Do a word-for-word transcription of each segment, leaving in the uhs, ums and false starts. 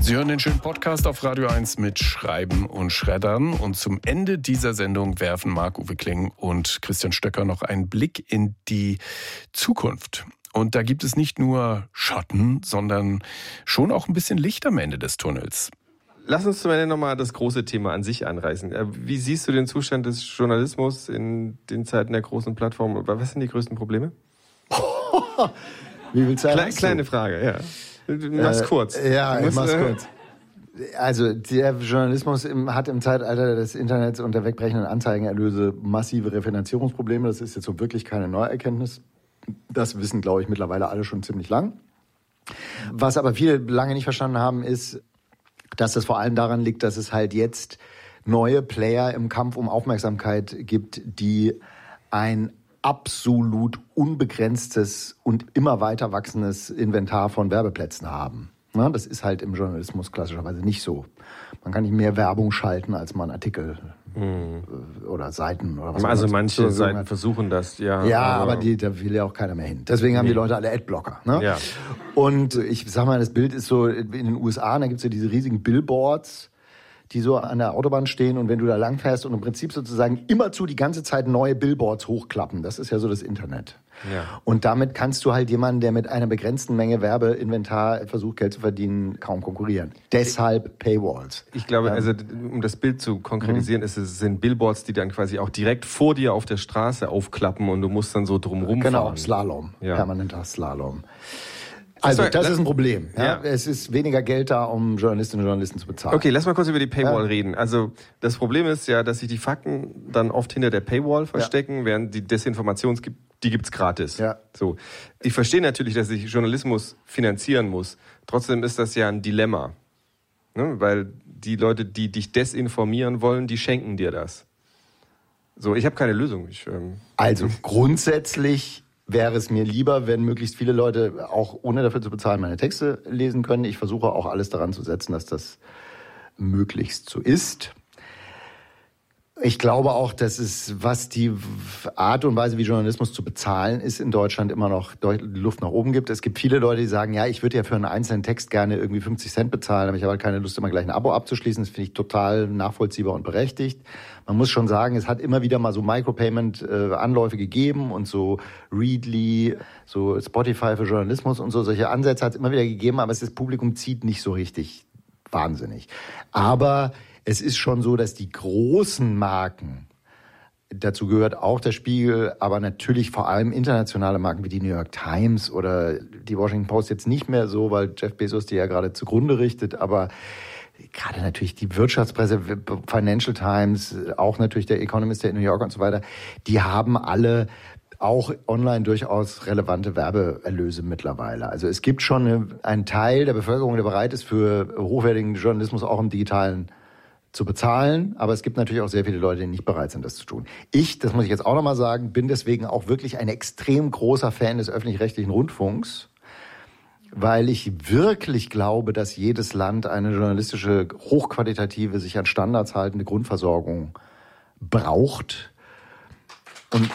Sie hören den schönen Podcast auf Radio eins mit Schreiben und Schreddern. Und zum Ende dieser Sendung werfen Marc-Uwe Kling und Christian Stöcker noch einen Blick in die Zukunft. Und da gibt es nicht nur Schatten, sondern schon auch ein bisschen Licht am Ende des Tunnels. Lass uns zum Ende nochmal das große Thema an sich anreißen. Wie siehst du den Zustand des Journalismus in den Zeiten der großen Plattformen? Was sind die größten Probleme? Wie willst du Kle- Kleine Frage, ja. Du mach's äh, kurz. Ja, du ich mach's äh, kurz. Also der Journalismus im, hat im Zeitalter des Internets und der wegbrechenden Anzeigenerlöse massive Refinanzierungsprobleme. Das ist jetzt so wirklich keine Neuerkenntnis. Das wissen, glaube ich, mittlerweile alle schon ziemlich lang. Was aber viele lange nicht verstanden haben, ist, dass das vor allem daran liegt, dass es halt jetzt neue Player im Kampf um Aufmerksamkeit gibt, die ein absolut unbegrenztes und immer weiter wachsendes Inventar von Werbeplätzen haben. Na, das ist halt im Journalismus klassischerweise nicht so. Man kann nicht mehr Werbung schalten, als man Artikel mhm. oder Seiten oder was auch immer. Also manche Seiten hat. versuchen das, ja. Ja, aber, aber die, da will ja auch keiner mehr hin. Deswegen haben nee. die Leute alle Adblocker. Ne? Ja. Und ich sag mal, das Bild ist so, in den U S A, da gibt's ja diese riesigen Billboards, die so an der Autobahn stehen und wenn du da langfährst und im Prinzip sozusagen immerzu die ganze Zeit neue Billboards hochklappen. Das ist ja so das Internet. Ja. Und damit kannst du halt jemanden, der mit einer begrenzten Menge Werbeinventar versucht, Geld zu verdienen, kaum konkurrieren. Deshalb Paywalls. Ich glaube, also um das Bild zu konkretisieren, mhm. ist es sind Billboards, die dann quasi auch direkt vor dir auf der Straße aufklappen und du musst dann so drumrum genau, fahren. Genau, Slalom. Ja. Permanenter Slalom. Also, also das ist ein Problem. Ja? Ja. Es ist weniger Geld da, um Journalistinnen und Journalisten zu bezahlen. Okay, lass mal kurz über die Paywall ja. reden. Also das Problem ist ja, dass sich die Fakten dann oft hinter der Paywall verstecken, ja. während die Desinformations gibt, die gibt's gratis. Ja. So. Ich verstehe natürlich, dass sich Journalismus finanzieren muss. Trotzdem ist das ja ein Dilemma. Ne? Weil die Leute, die dich desinformieren wollen, die schenken dir das. So, ich habe keine Lösung. Ich, ähm also grundsätzlich wäre es mir lieber, wenn möglichst viele Leute auch ohne dafür zu bezahlen meine Texte lesen können. Ich versuche auch alles daran zu setzen, dass das möglichst so ist. Ich glaube auch, dass es, was die Art und Weise, wie Journalismus zu bezahlen ist, in Deutschland immer noch deutlich Luft nach oben gibt. Es gibt viele Leute, die sagen, ja, ich würde ja für einen einzelnen Text gerne irgendwie fünfzig Cent bezahlen, aber ich habe halt keine Lust, immer gleich ein Abo abzuschließen. Das finde ich total nachvollziehbar und berechtigt. Man muss schon sagen, es hat immer wieder mal so Micropayment-Anläufe gegeben und so Readly, so Spotify für Journalismus und so. Solche Ansätze hat es immer wieder gegeben, aber das Publikum zieht nicht so richtig wahnsinnig. Aber es ist schon so, dass die großen Marken, dazu gehört auch der Spiegel, aber natürlich vor allem internationale Marken wie die New York Times oder die Washington Post jetzt nicht mehr so, weil Jeff Bezos die ja gerade zugrunde richtet, aber gerade natürlich die Wirtschaftspresse, Financial Times, auch natürlich der Economist, der in New York und so weiter, die haben alle auch online durchaus relevante Werbeerlöse mittlerweile. Also es gibt schon eine, einen Teil der Bevölkerung, der bereit ist, für hochwertigen Journalismus auch im Digitalen zu bezahlen, aber es gibt natürlich auch sehr viele Leute, die nicht bereit sind, das zu tun. Ich, das muss ich jetzt auch nochmal sagen, bin deswegen auch wirklich ein extrem großer Fan des öffentlich-rechtlichen Rundfunks, weil ich wirklich glaube, dass jedes Land eine journalistische, hochqualitative, sich an Standards haltende Grundversorgung braucht. Und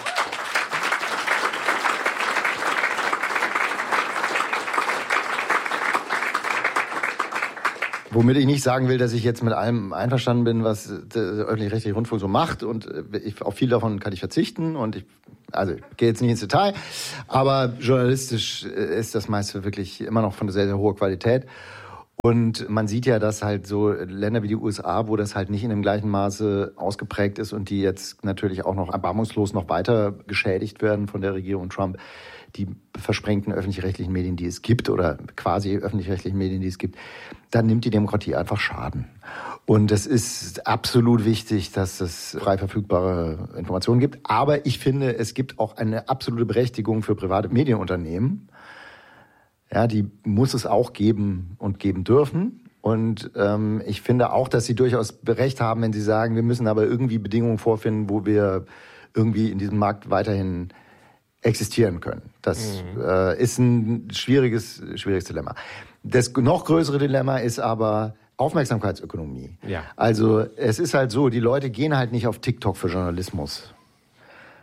womit ich nicht sagen will, dass ich jetzt mit allem einverstanden bin, was der öffentlich-rechtliche Rundfunk so macht, und ich, auf viel davon kann ich verzichten, und ich, also ich gehe jetzt nicht ins Detail, aber journalistisch ist das meiste wirklich immer noch von sehr, sehr hoher Qualität. Und man sieht ja, dass halt so Länder wie die U S A, wo das halt nicht in dem gleichen Maße ausgeprägt ist und die jetzt natürlich auch noch erbarmungslos noch weiter geschädigt werden von der Regierung Trump, die versprengten öffentlich-rechtlichen Medien, die es gibt, oder quasi öffentlich-rechtlichen Medien, die es gibt, dann nimmt die Demokratie einfach Schaden. Und es ist absolut wichtig, dass es frei verfügbare Informationen gibt. Aber ich finde, es gibt auch eine absolute Berechtigung für private Medienunternehmen. Ja, die muss es auch geben und geben dürfen. Und ähm, ich finde auch, dass sie durchaus Recht haben, wenn sie sagen, wir müssen aber irgendwie Bedingungen vorfinden, wo wir irgendwie in diesem Markt weiterhin existieren können. Das mhm. äh, ist ein schwieriges, schwieriges Dilemma. Das noch größere Dilemma ist aber Aufmerksamkeitsökonomie. Ja. Also es ist halt so, die Leute gehen halt nicht auf TikTok für Journalismus.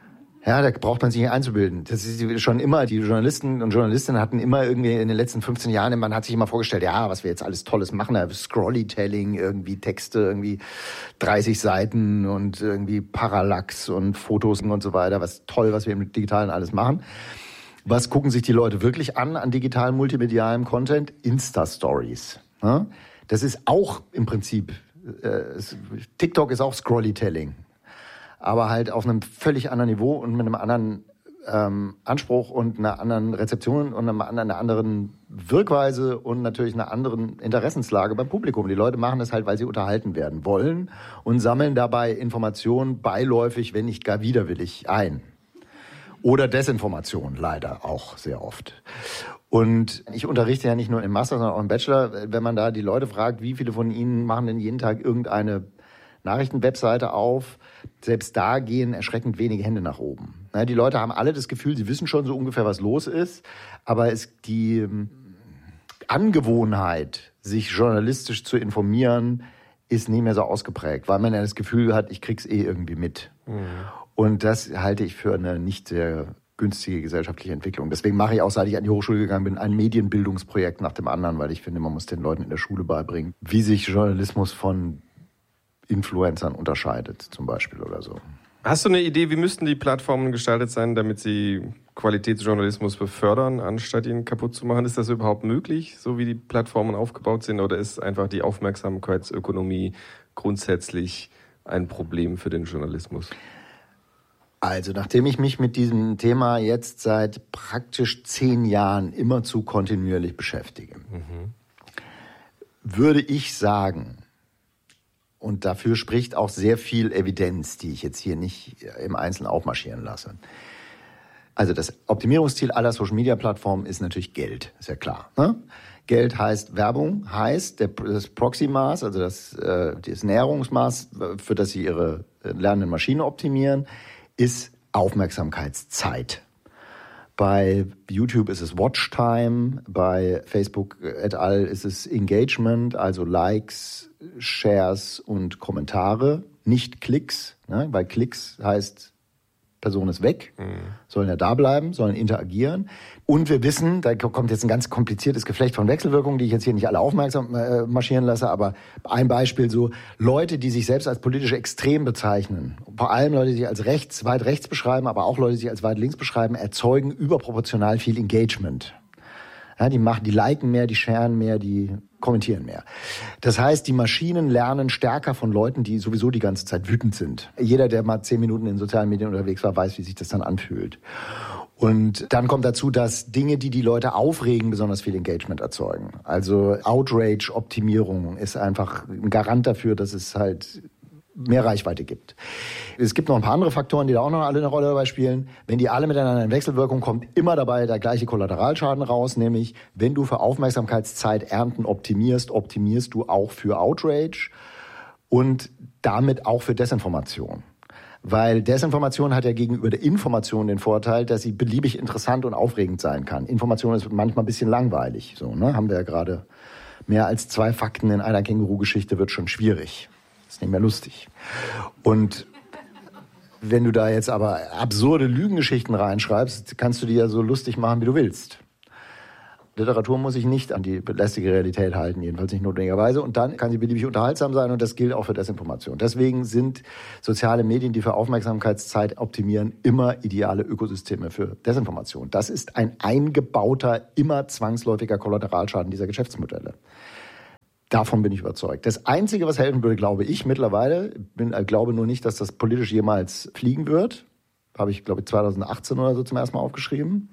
Ja, da braucht man sich nicht einzubilden. Das ist schon immer, die Journalisten und Journalistinnen hatten immer irgendwie in den letzten fünfzehn Jahren, man hat sich immer vorgestellt, ja, was wir jetzt alles Tolles machen, Scrollytelling, irgendwie Texte, irgendwie dreißig Seiten und irgendwie Parallax und Fotos und so weiter, was toll, was wir im Digitalen alles machen. Was gucken sich die Leute wirklich an, an digitalem, multimedialem Content? Insta-Stories. Das ist auch im Prinzip, äh, TikTok ist auch Scrollytelling. Aber halt auf einem völlig anderen Niveau und mit einem anderen ähm, Anspruch und einer anderen Rezeption und einem, einer anderen Wirkweise und natürlich einer anderen Interessenslage beim Publikum. Die Leute machen das halt, weil sie unterhalten werden wollen und sammeln dabei Informationen beiläufig, wenn nicht gar widerwillig ein. Oder Desinformation, leider auch sehr oft. Und ich unterrichte ja nicht nur im Master, sondern auch im Bachelor. Wenn man da die Leute fragt, wie viele von ihnen machen denn jeden Tag irgendeine Nachrichtenwebseite auf, selbst da gehen erschreckend wenige Hände nach oben. Die Leute haben alle das Gefühl, sie wissen schon so ungefähr, was los ist, aber es, die Angewohnheit, sich journalistisch zu informieren, ist nicht mehr so ausgeprägt, weil man ja das Gefühl hat, ich krieg's eh irgendwie mit. Mhm. Und das halte ich für eine nicht sehr günstige gesellschaftliche Entwicklung. Deswegen mache ich auch, seit ich an die Hochschule gegangen bin, ein Medienbildungsprojekt nach dem anderen, weil ich finde, man muss den Leuten in der Schule beibringen, wie sich Journalismus von Influencern unterscheidet, zum Beispiel oder so. Hast du eine Idee, wie müssten die Plattformen gestaltet sein, damit sie Qualitätsjournalismus befördern, anstatt ihn kaputt zu machen? Ist das überhaupt möglich, so wie die Plattformen aufgebaut sind, oder ist einfach die Aufmerksamkeitsökonomie grundsätzlich ein Problem für den Journalismus? Also, nachdem ich mich mit diesem Thema jetzt seit praktisch zehn Jahren immerzu kontinuierlich beschäftige, mhm. würde ich sagen, und dafür spricht auch sehr viel Evidenz, die ich jetzt hier nicht im Einzelnen aufmarschieren lasse. Also das Optimierungsziel aller Social-Media-Plattformen ist natürlich Geld, ist ja klar. Ne? Geld heißt Werbung, heißt der, das Proxy-Maß, also das, äh, das Näherungsmaß, für das sie ihre lernenden Maschinen optimieren, ist Aufmerksamkeitszeit. Bei YouTube ist es Watchtime, bei Facebook et al. Ist es Engagement, also Likes, Shares und Kommentare, nicht Klicks, ne? Weil Klicks heißt, Person ist weg, mhm. sollen ja da bleiben, sollen interagieren. Und wir wissen, da kommt jetzt ein ganz kompliziertes Geflecht von Wechselwirkungen, die ich jetzt hier nicht alle aufmerksam äh, marschieren lasse, aber ein Beispiel so, Leute, die sich selbst als politisch extrem bezeichnen, vor allem Leute, die sich als rechts, weit rechts beschreiben, aber auch Leute, die sich als weit links beschreiben, erzeugen überproportional viel Engagement. Ja, die machen, die liken mehr, die sharen mehr, die kommentieren mehr. Das heißt, die Maschinen lernen stärker von Leuten, die sowieso die ganze Zeit wütend sind. Jeder, der mal zehn Minuten in sozialen Medien unterwegs war, weiß, wie sich das dann anfühlt. Und dann kommt dazu, dass Dinge, die die Leute aufregen, besonders viel Engagement erzeugen. Also Outrage-Optimierung ist einfach ein Garant dafür, dass es halt mehr Reichweite gibt. Es gibt noch ein paar andere Faktoren, die da auch noch alle eine Rolle dabei spielen. Wenn die alle miteinander in Wechselwirkung, kommt immer dabei der gleiche Kollateralschaden raus, nämlich wenn du für Aufmerksamkeitszeit Ernten optimierst, optimierst du auch für Outrage und damit auch für Desinformation. Weil Desinformation hat ja gegenüber der Information den Vorteil, dass sie beliebig interessant und aufregend sein kann. Information ist manchmal ein bisschen langweilig. So, ne? Haben wir ja gerade mehr als zwei Fakten in einer Känguru-Geschichte, wird schon schwierig. Ist nicht mehr lustig. Und wenn du da jetzt aber absurde Lügengeschichten reinschreibst, kannst du die ja so lustig machen, wie du willst. Literatur muss sich nicht an die lästige Realität halten, jedenfalls nicht notwendigerweise. Und dann kann sie beliebig unterhaltsam sein und das gilt auch für Desinformation. Deswegen sind soziale Medien, die für Aufmerksamkeitszeit optimieren, immer ideale Ökosysteme für Desinformation. Das ist ein eingebauter, immer zwangsläufiger Kollateralschaden dieser Geschäftsmodelle. Davon bin ich überzeugt. Das Einzige, was helfen würde, glaube ich mittlerweile, bin, äh, glaube nur nicht, dass das politisch jemals fliegen wird. Habe ich, glaube ich, zweitausendachtzehn oder so zum ersten Mal aufgeschrieben.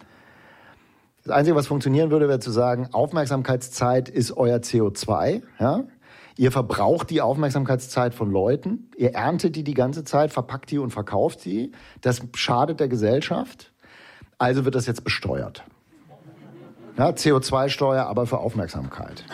Das Einzige, was funktionieren würde, wäre zu sagen, Aufmerksamkeitszeit ist euer C O zwei. Ja? Ihr verbraucht die Aufmerksamkeitszeit von Leuten. Ihr erntet die die ganze Zeit, verpackt die und verkauft sie. Das schadet der Gesellschaft. Also wird das jetzt besteuert. Ja, C O zwei Steuer, aber für Aufmerksamkeit.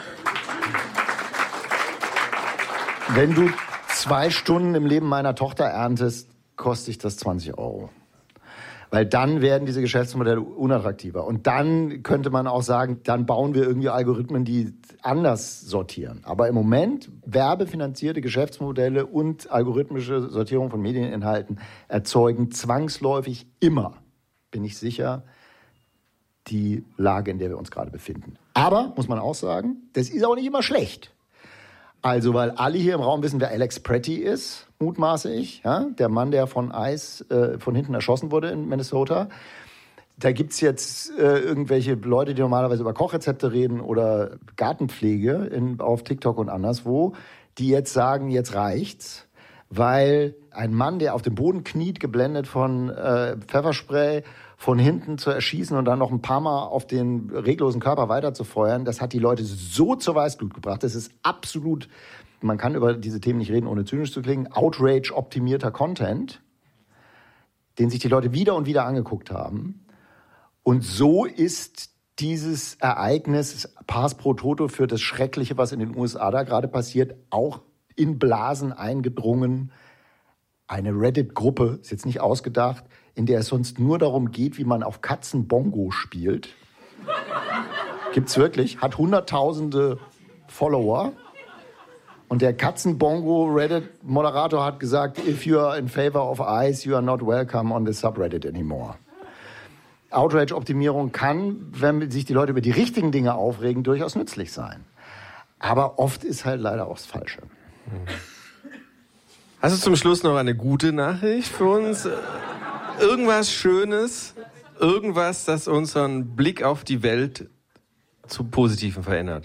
Wenn du zwei Stunden im Leben meiner Tochter erntest, kostet dich das zwanzig Euro. Weil dann werden diese Geschäftsmodelle unattraktiver. Und dann könnte man auch sagen, dann bauen wir irgendwie Algorithmen, die anders sortieren. Aber im Moment, werbefinanzierte Geschäftsmodelle und algorithmische Sortierung von Medieninhalten erzeugen zwangsläufig immer, bin ich sicher, die Lage, in der wir uns gerade befinden. Aber, muss man auch sagen, das ist auch nicht immer schlecht. Also, weil alle hier im Raum wissen, wer Alex Pretty ist, mutmaße ich, ja? Der Mann, der von ICE äh, von hinten erschossen wurde in Minnesota. Da gibt's jetzt äh, irgendwelche Leute, die normalerweise über Kochrezepte reden oder Gartenpflege in, auf TikTok und anderswo, die jetzt sagen, jetzt reicht's, weil ein Mann, der auf dem Boden kniet, geblendet von äh, Pfefferspray, von hinten zu erschießen und dann noch ein paar Mal auf den reglosen Körper weiterzufeuern, das hat die Leute so zur Weißglut gebracht. Das ist absolut, man kann über diese Themen nicht reden, ohne zynisch zu klingen, Outrage-optimierter Content, den sich die Leute wieder und wieder angeguckt haben. Und so ist dieses Ereignis Pars pro Toto für das Schreckliche, was in den U S A da gerade passiert, auch in Blasen eingedrungen. Eine Reddit-Gruppe, ist jetzt nicht ausgedacht, in der es sonst nur darum geht, wie man auf Katzen Bongo spielt. Gibt's wirklich, hat hunderttausende Follower. Und der Katzen-Bongo-Reddit-Moderator hat gesagt, if you are in favor of ICE, you are not welcome on the subreddit anymore. Outrage-Optimierung kann, wenn sich die Leute über die richtigen Dinge aufregen, durchaus nützlich sein. Aber oft ist halt leider auch das Falsche. Hast du zum Schluss noch eine gute Nachricht für uns? Irgendwas Schönes, irgendwas, das unseren Blick auf die Welt zum Positiven verändert?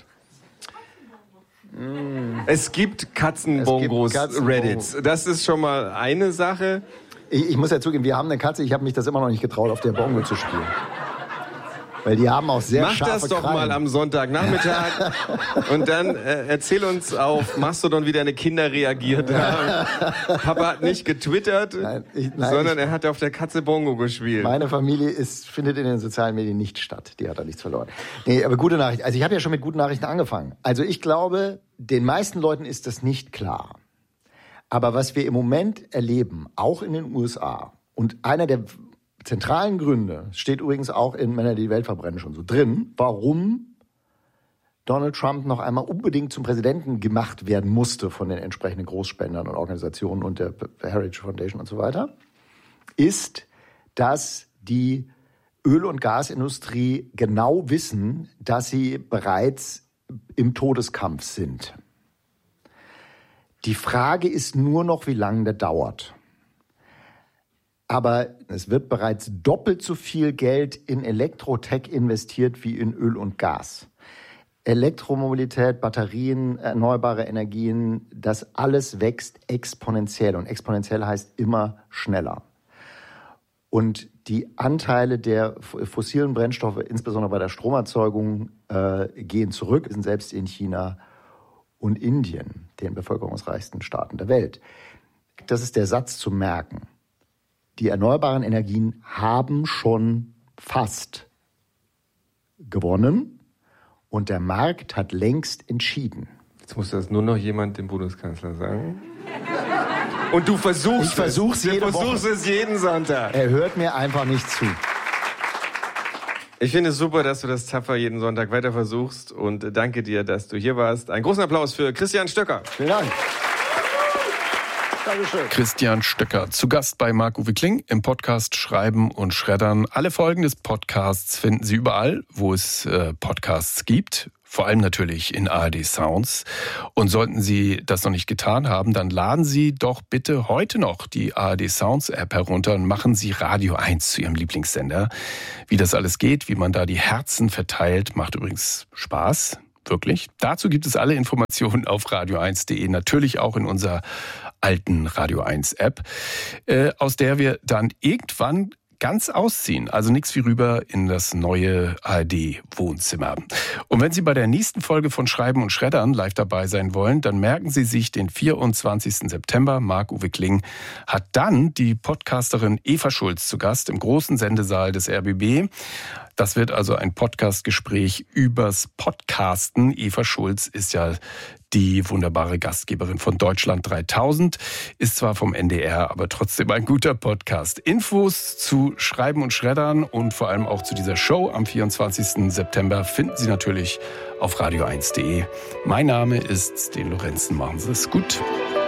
Mm. Es gibt Katzenbongos, Katzenbongos, Reddits. Das ist schon mal eine Sache. Ich, ich muss ja zugeben, wir haben eine Katze, ich habe mich das immer noch nicht getraut, auf der Bongo zu spielen. Weil die haben auch sehr Mach scharfe das doch Krallen. mal am Sonntagnachmittag und dann äh, erzähl uns auf Mastodon, wie deine Kinder reagiert haben. Papa hat nicht getwittert, nein, ich, nein, sondern ich, er hat auf der Katze Bongo gespielt. Meine Familie ist, findet in den sozialen Medien nicht statt. Die hat da nichts verloren. Nee, aber gute Nachricht. Also ich habe ja schon mit guten Nachrichten angefangen. Also ich glaube, den meisten Leuten ist das nicht klar. Aber was wir im Moment erleben, auch in den U S A, und einer der zentralen Gründe, steht übrigens auch in Männer, die die Welt verbrennen, schon so drin, warum Donald Trump noch einmal unbedingt zum Präsidenten gemacht werden musste von den entsprechenden Großspendern und Organisationen und der Heritage Foundation und so weiter, ist, dass die Öl- und Gasindustrie genau wissen, dass sie bereits im Todeskampf sind. Die Frage ist nur noch, wie lange der dauert. Aber es wird bereits doppelt so viel Geld in Elektrotech investiert wie in Öl und Gas. Elektromobilität, Batterien, erneuerbare Energien, das alles wächst exponentiell. Und exponentiell heißt immer schneller. Und die Anteile der fossilen Brennstoffe, insbesondere bei der Stromerzeugung, äh, gehen zurück, sind selbst in China und Indien, den bevölkerungsreichsten Staaten der Welt. Das ist der Satz zu merken. Die erneuerbaren Energien haben schon fast gewonnen und der Markt hat längst entschieden. Jetzt muss das nur noch jemand dem Bundeskanzler sagen. Und du versuchst ich versuch's es. Jede du versuchst Woche. es jeden Sonntag. Er hört mir einfach nicht zu. Ich finde es super, dass du das tapfer jeden Sonntag weiter versuchst und danke dir, dass du hier warst. Einen großen Applaus für Christian Stöcker. Vielen Dank. Dankeschön. Christian Stöcker, zu Gast bei Marc-Uwe Kling im Podcast Schreiben und Schreddern. Alle Folgen des Podcasts finden Sie überall, wo es äh, Podcasts gibt. Vor allem natürlich in A R D Sounds. Und sollten Sie das noch nicht getan haben, dann laden Sie doch bitte heute noch die A R D Sounds App herunter und machen Sie Radio eins zu Ihrem Lieblingssender. Wie das alles geht, wie man da die Herzen verteilt, macht übrigens Spaß. Wirklich. Dazu gibt es alle Informationen auf radio eins punkt de, natürlich auch in unserer alten Radio eins App, äh, aus der wir dann irgendwann ganz ausziehen. Also nichts wie rüber in das neue A R D-Wohnzimmer. Und wenn Sie bei der nächsten Folge von Schreiben und Schreddern live dabei sein wollen, dann merken Sie sich den vierundzwanzigsten September. Marc-Uwe Kling hat dann die Podcasterin Eva Schulz zu Gast im großen Sendesaal des R B B. Das wird also ein Podcastgespräch übers Podcasten. Eva Schulz ist ja die wunderbare Gastgeberin von Deutschland dreitausend. Ist zwar vom N D R, aber trotzdem ein guter Podcast. Infos zu Schreiben und Schreddern und vor allem auch zu dieser Show am vierundzwanzigsten September finden Sie natürlich auf radio eins punkt de. Mein Name ist Sten Lorenzen. Machen Sie es gut.